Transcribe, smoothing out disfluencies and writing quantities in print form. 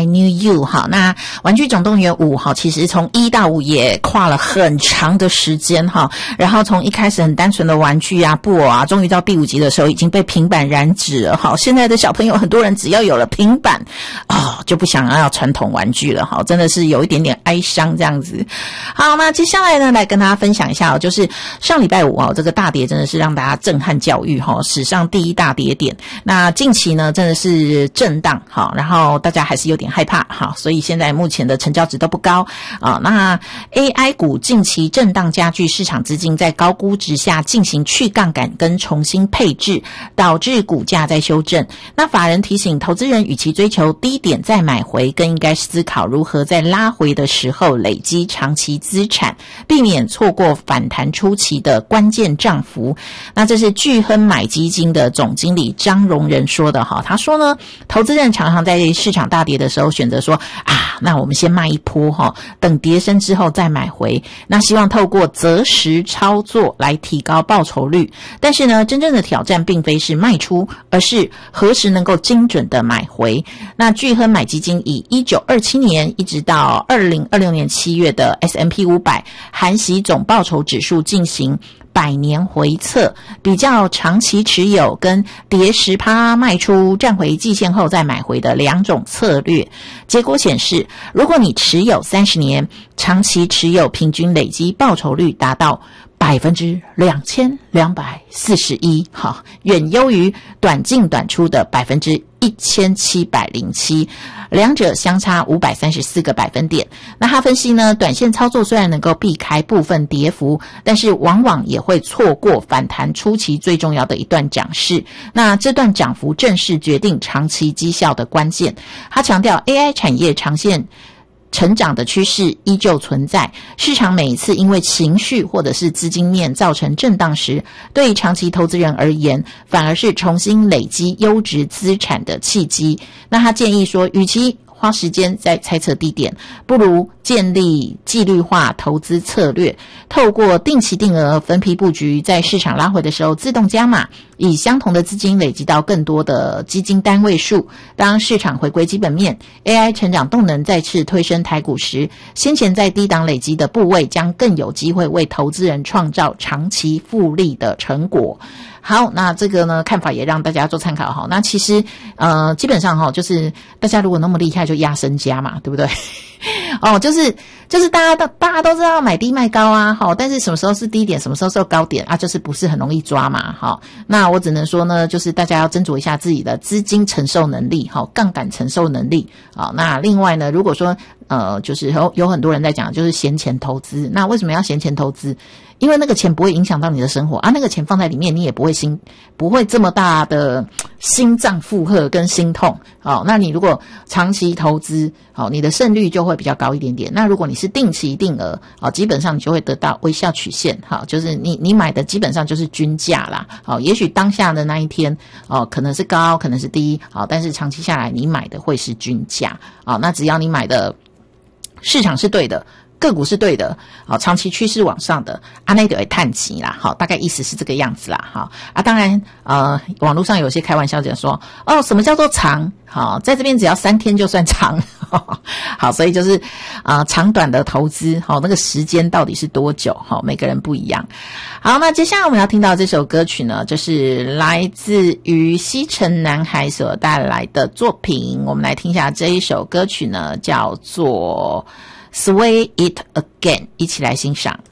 I Knew You 好，那玩具总动员5好，其实从1到5也跨了很长的时间哈，然后从一开始很单纯的玩具啊布偶啊，终于到第5集的时候已经被平板染指了哈。现在的小朋友很多人只要有了平板就不想要传统玩具了哈，真的是有一点点哀伤这样子。好，那接下来呢来跟大家分享一下就是上礼拜5这个大跌真的是让大家震撼教育史上第1大跌点。那近期呢真的是震荡然后大家还是有点害怕所以现在目前的成交值都不高那 AI 股近期震荡加剧，市场资金在高估值下进行去杠杆跟重新配置，导致股价在修正。那法人提醒投资人，与其追求低点再买回，更应该思考如何在拉回的时候累积长期资产，避免错过反弹初期的关键涨幅。那这是钜亨买基金的总经理张荣仁说的他说呢，投资人常常在市场大跌的时候选择说那我们先卖一波等跌升之后再买回，那希望透过择时操作来提高报酬率。但是呢，真正的挑战并非是卖出，而是何时能够精准的买回。那钜亨买基金以1927年一直到2026年7月的 S&P 500含息总报酬指数进行100年回测，比较长期持有跟跌 10% 卖出站回季线后再买回的2种策略。结果显示，如果你持有30年，长期持有平均累积报酬率达到2241%，远优于短进短出的1707%，两者相差534个百分点。那他分析呢，短线操作虽然能够避开部分跌幅，但是往往也会错过反弹初期最重要的一段涨势。那这段涨幅正是决定长期绩效的关键。他强调 AI 产业长线成长的趋势依旧存在，市场每一次因为情绪或者是资金面造成震荡时，对长期投资人而言反而是重新累积优质资产的契机。那他建议说，与其花时间在猜测低点，不如建立纪律化投资策略，透过定期定额分批布局，在市场拉回的时候自动加码，以相同的资金累积到更多的基金单位数。当市场回归基本面， AI 成长动能再次推升台股时，先前在低档累积的部位将更有机会为投资人创造长期复利的成果。好，那这个呢看法也让大家做参考那其实基本上就是大家如果那么厉害就压身家嘛，对不对？就是大家都知道买低卖高啊但是什么时候是低点，什么时候是高点就是不是很容易抓嘛那我只能说呢，就是大家要斟酌一下自己的资金承受能力杠杆承受能力那另外呢，如果说就是有很多人在讲就是闲钱投资，那为什么要闲钱投资？因为那个钱不会影响到你的生活那个钱放在里面你也不会这么大的心脏负荷跟心痛那你如果长期投资你的胜率就会比较高一点点。那如果你是定期定额基本上你就会得到微笑曲线就是你买的基本上就是均价啦也许当下的那一天可能是高可能是低但是长期下来你买的会是均价那只要你买的市场是对的，个股是对的长期趋势往上的那就会探息啦大概意思是这个样子啦当然网络上有些开玩笑讲说什么叫做长在这边只要3天就算长好，所以就是长短的投资那个时间到底是多久每个人不一样。好，那接下来我们要听到这首歌曲呢，就是来自于西城男孩所带来的作品。我们来听一下这一首歌曲呢，叫做Sway It Again， 一起来欣赏。